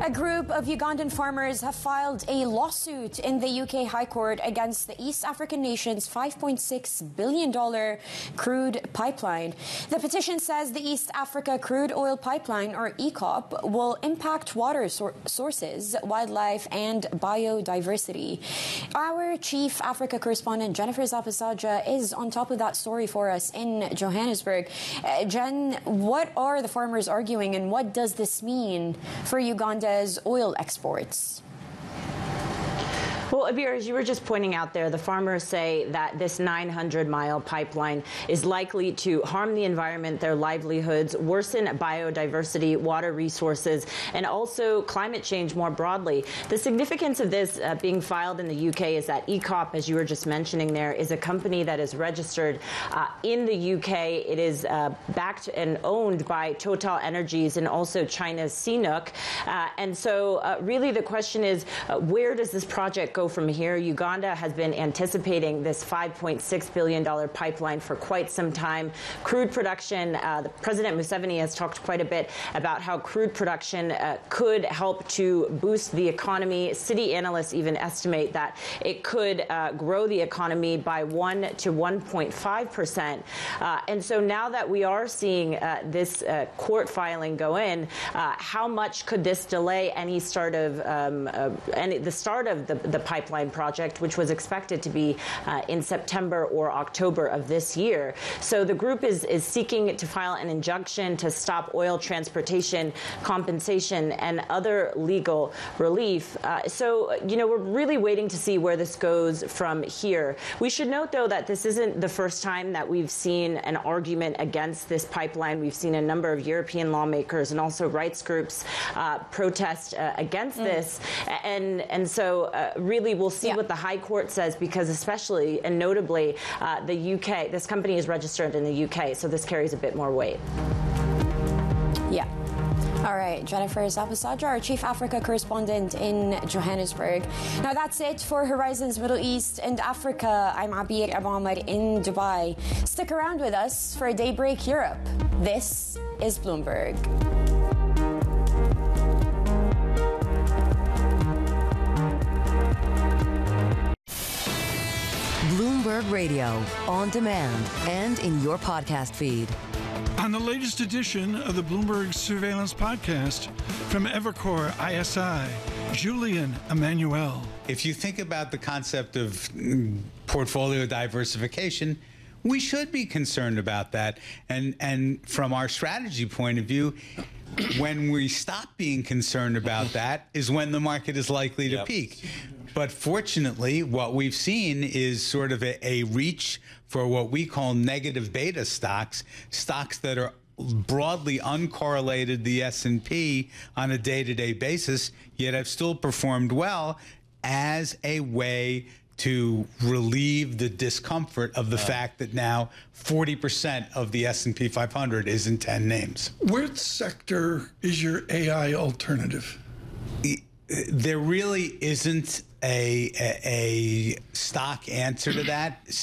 A group of Ugandan farmers have filed a lawsuit in the UK High Court against the East African nation's $5.6 billion crude pipeline. The petition says the East Africa Crude Oil Pipeline, or EACOP, will impact water sources, wildlife, and biodiversity. Our Chief Africa correspondent, Jennifer Zapasaja, is on top of that story for us in Johannesburg. Jen, what are the farmers arguing, and what does this mean for Uganda's oil exports? Well, Abir, as you were just pointing out there, the farmers say that this 900-mile pipeline is likely to harm the environment, their livelihoods, worsen biodiversity, water resources, and also climate change more broadly. The significance of this being filed in the UK is that EACOP, as you were just mentioning there, is a company that is registered in the UK. It is backed and owned by Total Energies and also China's CNOOC. And so really the question is, where does this project go from here? Uganda has been anticipating this $5.6 billion pipeline for quite some time. Crude production, the President Museveni has talked quite a bit about how crude production could help to boost the economy. City analysts even estimate that it could grow the economy by 1 to 1.5%. And so now that we are seeing this court filing go in, how much could this delay any start of the start of the pipeline project, which was expected to be in September or October of this year? So the group is seeking to file an injunction to stop oil transportation, compensation, and other legal relief. So, we're really waiting to see where this goes from here. We should note, though, that this isn't the first time that we've seen an argument against this pipeline. We've seen a number of European lawmakers and also rights groups protest against this. And so really we'll see what the High Court says, because especially and notably the UK, this company is registered in the UK, so this carries a bit more weight. Yeah. All right, Jennifer Zapasaja, our Chief Africa correspondent in Johannesburg. Now that's it for Horizons Middle East and Africa. I'm Abir Ahmed in Dubai. Stick around with us for Daybreak Europe. This is Bloomberg. Bloomberg Radio, on demand and in your podcast feed. On the latest edition of the Bloomberg Surveillance Podcast from Evercore ISI, Julian Emmanuel. If you think about the concept of portfolio diversification, we should be concerned about that. And from our strategy point of view, when we stop being concerned about that is when the market is likely to peak. But fortunately, what we've seen is sort of a reach for what we call negative beta stocks that are broadly uncorrelated the S&P on a day-to-day basis, yet have still performed well as a way to relieve the discomfort of the fact that now 40% of the S&P 500 is in 10 names. Which sector is your AI alternative? There really isn't a stock answer to that.